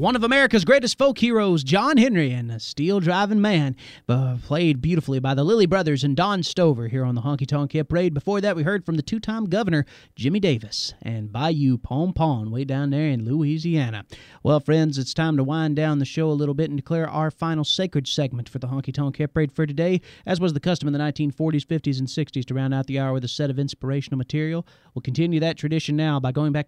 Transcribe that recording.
One of America's greatest folk heroes, John Henry, and a steel-driving man, played beautifully by the Lilly Brothers and Don Stover here on the Honky Tonk Hit Parade. Before that, we heard from the two-time governor, Jimmy Davis, and Bayou Pompon, way down there in Louisiana. Well, friends, it's time to wind down the show a little bit and declare our final sacred segment for the Honky Tonk Hit Parade for today. As was the custom in the 1940s, 50s, and 60s to round out the hour with a set of inspirational material, we'll continue that tradition now by going back